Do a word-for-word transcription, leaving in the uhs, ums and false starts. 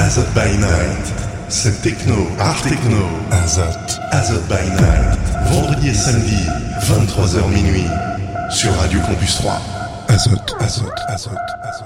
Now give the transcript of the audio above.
Azote by Night. C'est techno, art techno. Azote. Azote by Night. Vendredi et samedi, vingt-trois heures minuit. Sur Radio Campus trois. Azote, Azote, Azote, Azote.